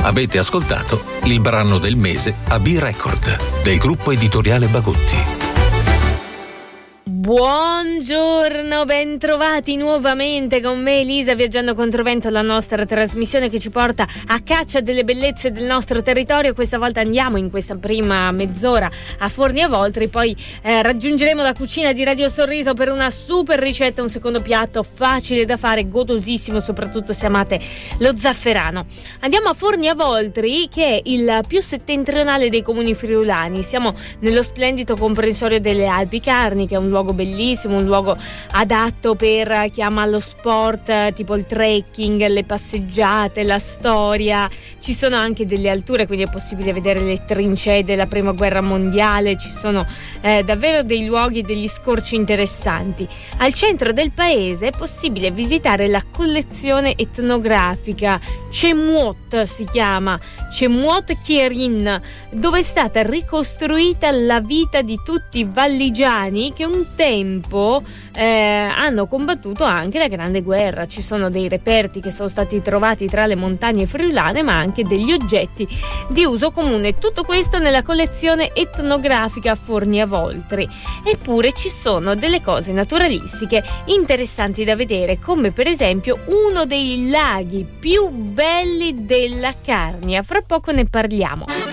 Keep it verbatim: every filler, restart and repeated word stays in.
Avete ascoltato il brano del mese a B-Record del gruppo editoriale Bagotti. Buongiorno, ben trovati nuovamente con me Elisa Viaggiando Controvento, la nostra trasmissione che ci porta a caccia delle bellezze del nostro territorio. Questa volta andiamo in questa prima mezz'ora a Forni a Voltri, poi eh, raggiungeremo la cucina di Radio Sorriso per una super ricetta, un secondo piatto facile da fare, godosissimo, soprattutto se amate lo zafferano. Andiamo a Forni a Voltri, che è il più settentrionale dei comuni friulani. Siamo nello splendido comprensorio delle Alpi Carniche, un luogo bellissimo, un luogo adatto per chi ama lo sport, tipo il trekking, le passeggiate, la storia. Ci sono anche delle alture, quindi è possibile vedere le trincee della prima guerra mondiale. Ci sono eh, davvero dei luoghi, degli scorci interessanti. Al centro del paese è possibile visitare la collezione etnografica Cemuot, si chiama Cemuot Chierin, dove è stata ricostruita la vita di tutti i valligiani che un tempo eh, hanno combattuto anche la Grande Guerra. Ci sono dei reperti che sono stati trovati tra le montagne friulane, ma anche degli oggetti di uso comune. Tutto questo nella collezione etnografica Forni a Voltri. Eppure ci sono delle cose naturalistiche interessanti da vedere, come per esempio uno dei laghi più belli della Carnia. Fra poco ne parliamo.